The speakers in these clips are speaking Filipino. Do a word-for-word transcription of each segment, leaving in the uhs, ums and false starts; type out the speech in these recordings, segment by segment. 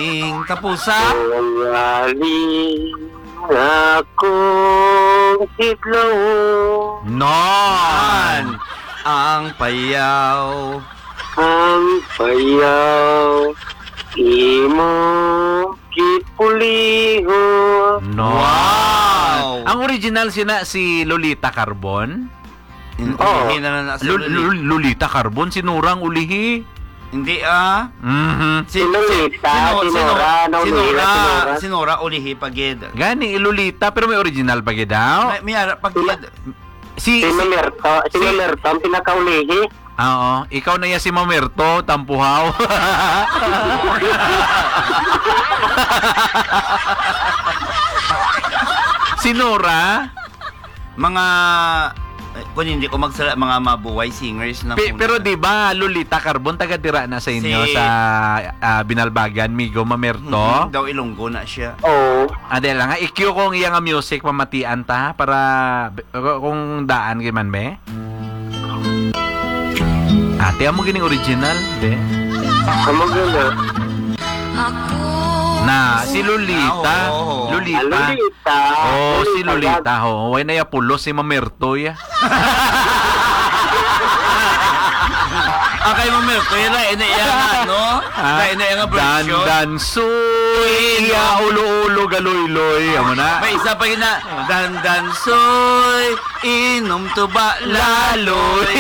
aking kapusa. Tungaling akong sidlaw. Non! Ang payaw. Ang payaw. Imo kipuliho. No. Wow! Ang original sina si Lolita Carbon. Oo. Ulihi na na sa Lul- Lul- Lolita Carbon, sinurang ulihi. Hindi ah. Mhm. Si, Sinulita, sino- sinura, sino- naulira, sinura, sinura. sinura, ulihi pagid. Gani Lolita pero may original pa gid daw. May, may ara pagid. Si, Si si Mamerto, si si- Mamerto, ang pinakaulihi. Oo, ikaw na ya si Mamerto, tampuhaw. Sinura, Mga eh, kung hindi ko magsala mga mabuhay singers na Pe- pero di ba Lolita Carbon taga dira na sa inyo Si- sa ah, Binalbagan, Migo Mamerto? Mhm, daw Ilonggo na siya. Oo. Ade lang nga i-cue kong iya nga music pamatian ta para b- kung daan kay man be. Ate amo gining original be. Kamag yun na. Na si Lolita, Ah, oo. Lolita. Lolita. Oh, si Lolita ho. Way na ya pulo si Mamerto ya. Ah, kay Mamel, kaya na, ina iya nga, no? Kaya ina iya nga Dan version. dan suy ya ulo-ulo galoy-loy. Amo na. May isa pa yun na, dan dan soy, inom tuba laloy.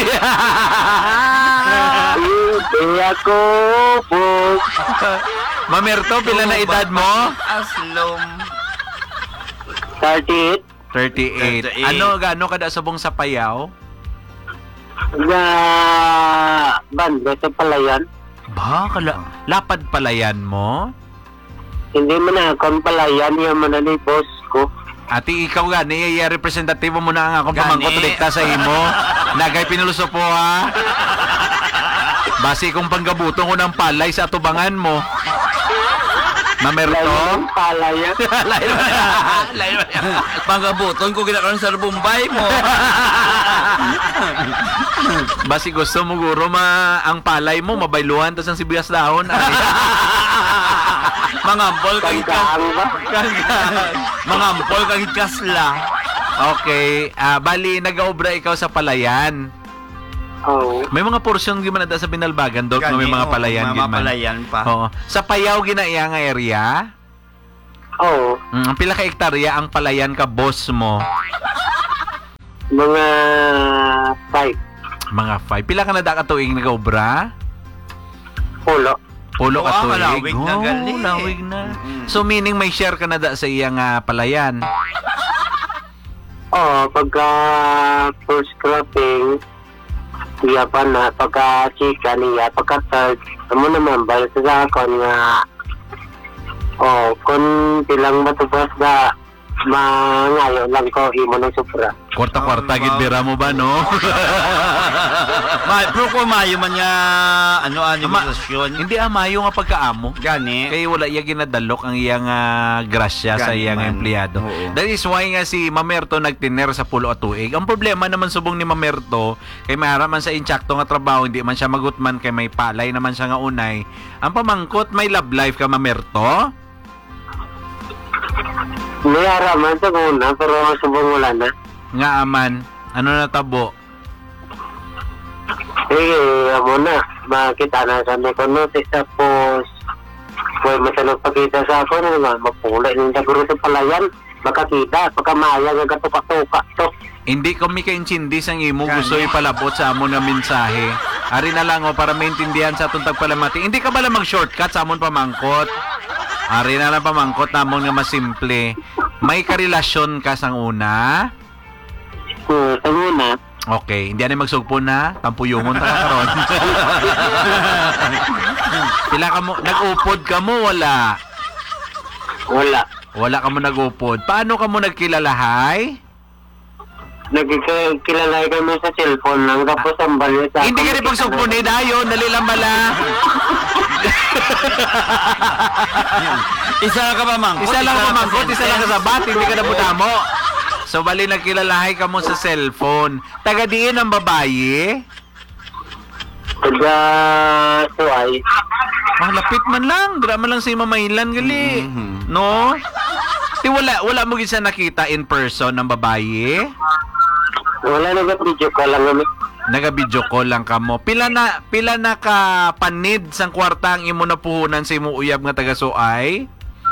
Hindi ako po. Mamerto, pila na edad mo? Aslom. thirty-eight. thirty-eight. thirty-eight. Ano gaano kada sabong sa payaw? Na banda sa palayan. Ba, kala, lapad palayan mo? Hindi mo na akong palayan. Yung mo na ni boss ko. Ati ikaw gani, iya representatibo mo na ang akong Gani. pamangkot direkta sa imo. Nagay pinuluso po ha. Basi kung panggabuton ko ng palay sa atubangan mo. Mamerto? Palayan, palayan. Lain mo na. Lain mo na. Panggabuton ko ginakaroon sa Bombay mo. Basi gusto mo guro ma ang palay mo mabayluhan tas ang sibuyas dahon. Ay. Mga ampol kagit ka. Kangkang ba? Mga ampol kagit kasla. Okay, ah bali nagaobra ikaw sa palayan. Oo. May mga porsyon gyud man sa Binalbagan dot no may mga palayan Mga gyud man. palayan pa. Oo. Sa Payaw ginaiya nga area. Oo. Mm, ang pila ka hektarya ang palayan ka boss mo? Mga five. Mga five. Pila ka na da ka tuig nagaobra? Pulo. Pulo Oo, ka tuig. malawig na Oo, gali. lawig na. Mm-mm. So meaning may share ka na da sa iyang ah, palayan. Oo, pagka first cropping, iya pa na, pagka chika niya, pagka third, amo naman, balik sa akon nga, oh, kung tilang matubas na, mangayo lang ko, imo ng supra. Kwarta-kwarta gid bira mo ba no? Ma, pero kung mayo man niya, ano, animasyon. Hindi amayo nga pagkaamo. Gani. Kaya wala iya ginadalok ang iyang ah, grasya sa Gani iyang man. empleyado. Oo. That is why nga si Mamerto nagtiner sa pulo at tuig. Ang problema naman subong ni Mamerto, kay mahara man sa insakto nga trabaho, hindi man siya magutman, kay may palay naman siya nga unay. Ang pamangkot, may love life ka Mamerto? May haraman sa una, pero subong wala na. Nga aman, ano na tabo? Eh, amo na, makita na sa may konote, tapos, may matanong pagkita sa ako, naman, mapulay ng daguro sa palayan, makakita, pagkamaya nga katuka-tuka to. Hindi kami ka-intindi sang imo Gani. gusto ipalabot sa amon nga mensahe. Ari na lang o para maintindihan sa atong tagpalamati. Hindi ka bala mag-shortcut sa amon pamangkot. Ari na lang pamangkot namon nga masimple. May karelasyon ka sang una. Hmm, sa una, Okay, hindi na magsugpo na. Tampuyungon ta karon. Pila ka mo nag-upod ka mo wala. wala. Wala ka mo nag-upod. Paano ka mo nagkilalahay? Nagkikilala kami sa cellphone lang, tapos ang balyo sa Hindi ka rin pagsugpo ni Dayo, dali lang bala. Isa lang ka pamangkot. Isa lang ka pamangkot, sa isa lang kasabat, hindi ka nabutamo. So bali nagkilalahay ka mo sa cellphone. Taga diin ang babaye. Taga Suay. Mahlapit man lang, dira man lang sa mamaylan gali. Mhm. No? Ti wala wala mo gid siya nakita in person ng babaye. Wala na ba video ko lang kami. Naga-video call lang kamo. Pila na pila na ka panid sang kwarta ang imo napuhunan sa imo uyab nga taga-Suay?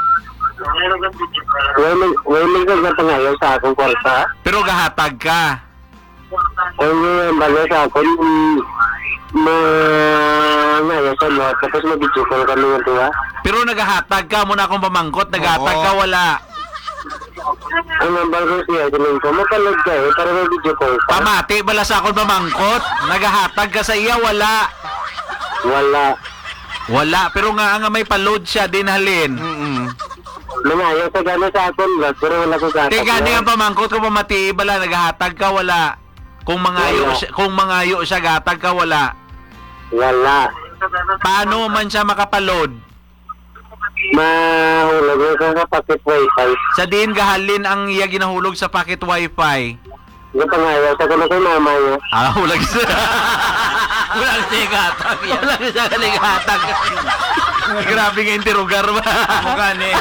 Wala wala ka na pangayaw sa akong kwarta. Pero gahatag ka. Ano balo sa akong ma ngayaw sa mga tapos mag-video call kami ng tuwa. Pero nagahatag ka muna akong pamangkot, nagahatag Oo. ka wala. Ang nambal ko siya, ganun ko, mapalad ka eh, para mag-video call ka. Pamati bala sa akong pamangkot, nagahatag ka sa iya wala. Wala. Wala, pero nga nga may pa-load siya din halin. Mm-mm. Nangayaw sa gano'n sa akong vlog, pero wala ko sa Te gani ang pamangkot ko pamati bala nagahatag ka wala. Kung mangayo Wala. siya, kung mangayo siya gatag ka wala. Wala. Paano man siya makapaload? Mahulog mo ka sa pocket wifi. Sa din gahalin ang iya ginahulog sa packet wifi. Yung pangayaw sa gano'n kay mama niya. Ah, hulag siya. Wala siya gatag yan. Hulag siya kaligatag. Grabe nga interogar ba? Mukha ni.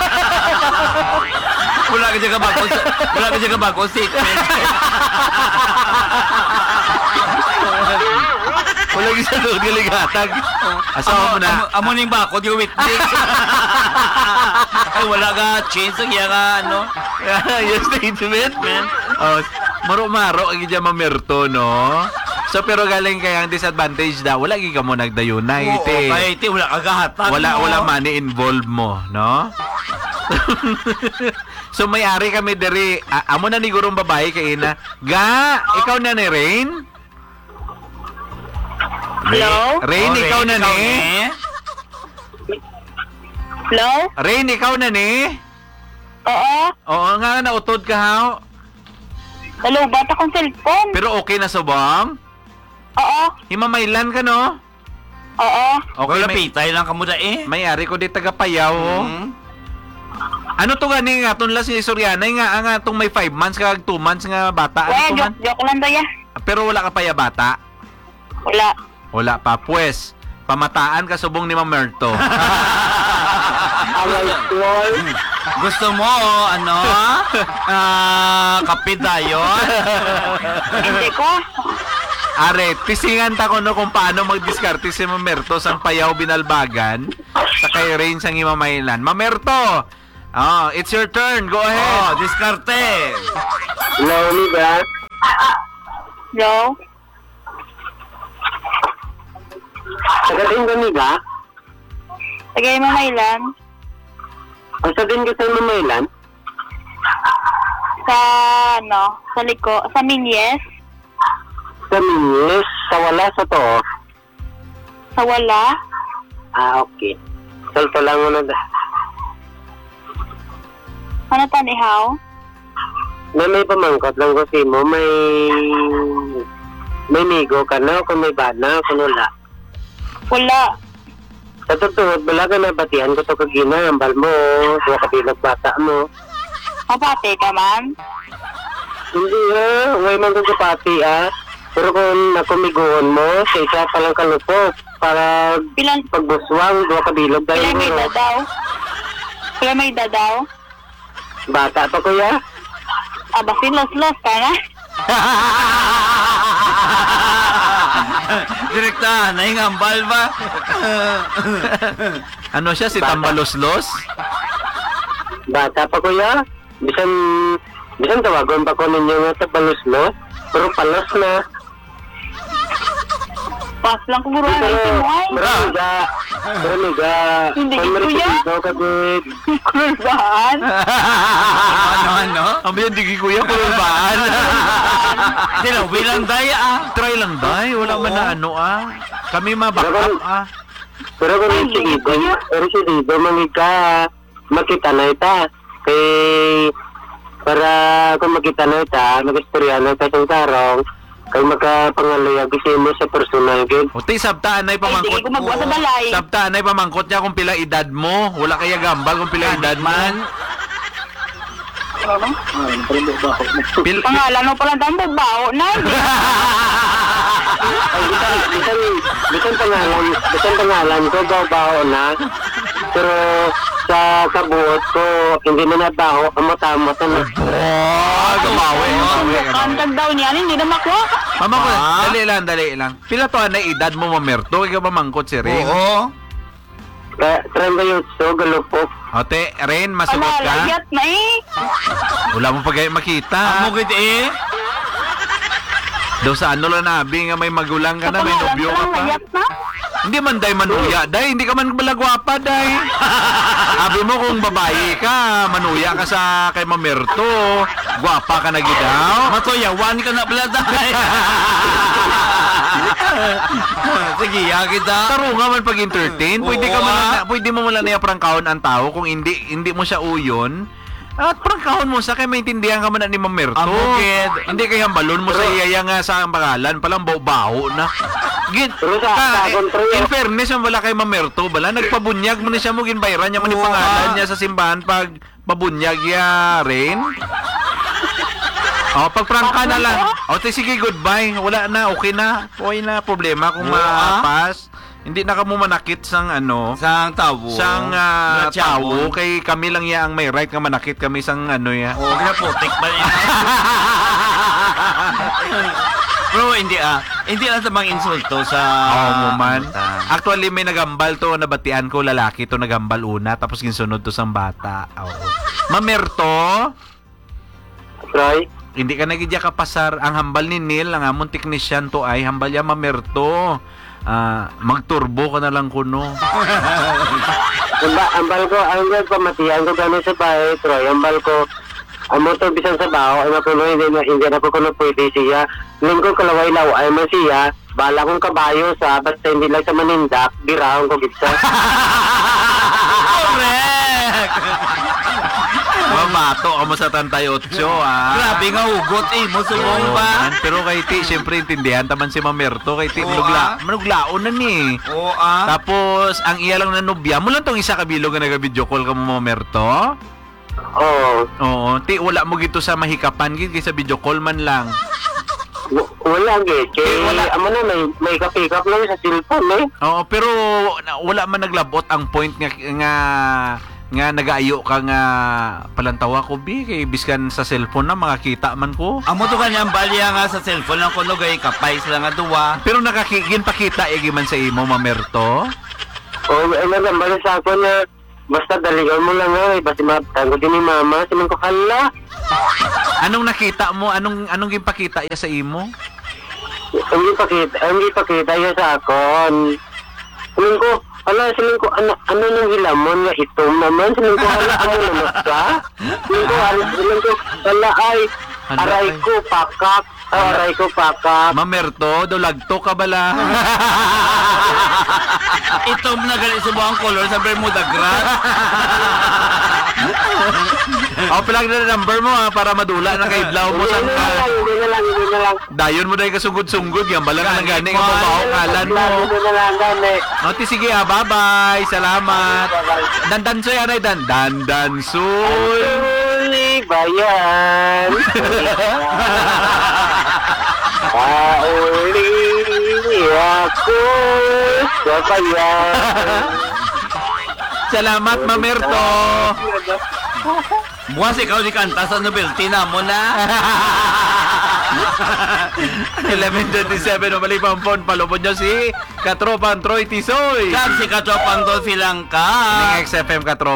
Wala ka siya kabagong, wala ka siya kabagong statement. Hulag siya doon kaligatag. Asawa mo na. Amo, amo ning bakod yung witness. Ay, wala ka chance ang iya ka, ano? Yung statement, man. Oh, maro-maro ang dyan mamerto, no? So, pero galing kaya ang disadvantage da, wala gi ka mo nagdayunay, Oo, ite. kaya ite, wala ka gahatag. Wala, no? wala money involved mo, no? So, may-ari kami diri. A- amo na ni gurong babae kay ina. Ga, ikaw na ni Rain? Hello? Rain, Oh, ikaw na ni? Hello? Rain, ikaw na ni? Oo. Oo nga, nautod ka ha. Nalubat akong cellphone. Pero okay na subong? Oo. Himamaylan ka, no? Oo. Okay, Wala may, pitay lang ka mo da eh. may-ari ko di taga-payaw. oh. Mm. Ano to gani nga, tunla si Soriana, nga, nga itong may five months kag two months nga bata. Ano Wala, to man? joke, joke lang daw ya. Pero wala ka pa ya bata? Wala. Wala pa. Pues, pamataan ka subong ni Mamerto. Away small. Gusto mo, ano? Ah, kapit dayon? Hindi ko. Are, tisingan ta ko no kung paano magdiskarte si Mamerto sang payaw binalbagan sa kay Rain sang imamaylan. Mamerto! Oh, it's your turn. Go Oh, ahead. diskarte. Lonely ba? Hello? Sagatin kami ba? Tagay mo mailan. Ang sabihin ka sa mamaylan? Sa, ano, sa liko, sa Minyes. Sa minis, sa wala, sa to. Sa wala. Ah, okay. Salto lang mo na da. Ano tanihaw? Na may pamangkot lang kasi mo, may... May migo ka na, kung may bana, kung wala. Wala. Sa totoo, wala ka na batihan ko to kagina, ang bal mo, duwa kabilag bata mo. Mapate ka man. Hindi ah, huwag man kong kapati ah. Pero kung nakumigoon mo, sa isa pa lang kalupok, para Pilan, pagbuswang, duwa kabilag dahil pilan may mo. dadaw? Pilan may dadaw? Bata pa kuya? Aba, silos-los ka na. Direkta, nahingambal ba? Ano siya, si Bata. Tambaloslos? Bata pa kuya? Bisan, bisan tawagon pa ko ninyo nga sa palos mo. Pero palos na. Pas lang kung guruan Pero, ay mo ay. pero miga, pero miga. Hindi, kung kuya. marikito ka din. Kurban. ano, ano? Ang biyan, di kuya, kulubaan. Hindi lang, bilang daya ah. Try lang, day. Wala man na ano, ah. Kami mabackup, ah. Pero kung Ay, si hindi, Dido, kuya. pero si Dido, mangika, makita na ita. Kay, para kung makita na ita, mag-istorya na ita sa tarong, kay magkapangalayag kasi mo sa personal gid. Uti, sabtaan na Ay, di pamangkot. ko magbuhat sa balay. Sabtaan na pamangkot niya kung pila edad mo. Wala kaya gambal kung pila edad man. Ano? Pil, Pangalan mo pala damo, bao na. Ay, bisan, bisan, bisan pangalan, bisan pangalan ko, babaho na. Pero sa kabuot ko, hindi na nabaho, amot-amot na. Oh, gumawi, gumawi. Kantag daw niya, hindi na makuha. Mama ko, Ah? dali lang, dali lang. Pila to na edad mo mamerto, ikaw ba mangkot si Ren? Oo. Kaya, trentaocho, galupok. Ote, Ren, masugot Ala, ka? layat na eh. Wala mo pa kayo makita. Amo kiti eh. Daw sa ano lang nabi nga may magulang ka na, may Kapangalan nobyo pa ka lang, pa. layat na. Hindi man day manuya, day, hindi ka man balagwapa, day. Sabi mo kung babae ka, manuya ka sa kay Mamerto, gwapa ka na gidaw. Matoyawan ka na pala tayo. Sige, ya kita. Tarunga man pag-entertain, pwede ka Oo, man, ah. na, pwede mo man lang na prangkahon ang tao kung hindi hindi mo siya uyon. At prangkahon mo sa kay maintindihan ka man na ni Mamerto. Amo, kid. Hindi kay hambalon mo sa iyaya nga sa pangalan, palang baho na. Git, Pero sa- ka, sa kontra- in fairness, ang wala kay Mamerto, bala, nagpabunyag mo na siya mo ginbayran niya man yung Oo, pangalan ah. niya sa simbahan pag pabunyag ya rin. Oh, pag prangka na lang. O, te, sige, goodbye. Wala na, okay na. Okay na, problema kung Oo, ah. mapas. Hindi na ka mo manakit sang ano, Sang tabo. sang uh, Na tao. tiyabon. Kay kami lang ya ang may right nga manakit kami sang ano ya. Oo, kaya putik ba yun? Bro, hindi ah. Hindi lang sa mga insulto sa... Oo mo man. Ah, Actually, may nagambal to, nabatian ko, lalaki to nagambal una, tapos ginsunod to sang bata. Oo. Mamerto, Troy, hindi ka nagidya ka pasar. Ang hambal ni Neil, ang amon technician to ay, hambal ya Mamerto. Ah, magturbo ka na lang kuno. amba, ambal ko, ang gawin pamatihan ko gano'n sa bahay, Troy, ambal ko, amo to bisan sa baho, ay mapuno, hindi na, hindi na po kuno pwede siya. Nung ko kalaway law, ay man siya, bala kong kabayo sa, basta hindi lang sa manindak, birahon ko gitsa. Correct! Mamato ka mo sa thirty-eight, ah. Grabe nga hugot eh. Musumong Oo, ba? man. Pero kay Ti, siyempre intindihan taman si Mamerto. Kay Ti, Oo, manugla, ah. manuglaon na ni. Oo ah. Tapos, ang iya lang na nobya, mo lang tong isa kabilog nga nag-video call ka mo, Mamerto. Oo. Oo, Ti, wala mo gito sa mahikapan, gito sa video call man lang. W- wala, git. Kay, Eh, wala. amo na, may, may ka-pick up lang sa cellphone, eh. Oo, pero na- wala man naglabot ang point nga nga nga nagaayo ka nga palantawa ko bi kay biskan sa cellphone na makakita man ko. Amo to kanyang balya nga sa cellphone lang kuno gay kapay sila nga duwa. Pero nakakigin pakita igi man sa imo, Mamerto. Oo, ay nagambal sa ako na, basta daligan mo lang, eh. Basta matango din ni mama, sinong ko kala. Anong nakita mo? Anong anong ginpakita iya sa imo? Hindi pakita, hindi pakita yun sa akon. Sinong ko, ala, sinong ko, ano, ano nang hilamon nga itom naman? Sinong ko, ala, ano naman ka? Sinong ko, ala, sinong ko, ala, ay, Ala, aray ay. ko, pakak. Oh, aray ko, pakak. Mamerto, dolagto ka bala. Itom na gali sa buong color sa Bermuda grass. O, pilag na number mo ha, para madula na kay Blau mo Hindi sa na lang, hindi na lang, hindi na lang. dayon mo dahil kasugod-sungod. Yan bala ka ng gani nga babaw kalan mo. Hindi na lang, gani. O, ti, sige ha, bye-bye. Salamat. Dandansoy, anay, dan. Dandansoy. Uli ba yan? Pauli ako sa bayan. Salamat, Mamerto. Bukas ikaw di kanta sa novelty na mo na. eleven twenty-seven, umali pa ang phone. Palupod nyo si Katropang Troy Tisoy. Kag si Katropang to silang ka. Ning X F M Katropa.